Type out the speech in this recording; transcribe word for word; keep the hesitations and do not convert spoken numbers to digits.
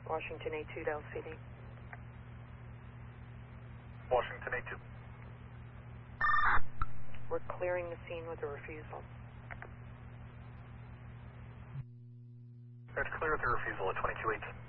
Washington A two to L C D. Washington A two. We're clearing the scene with a refusal. That's clear with the refusal at twenty-two eight.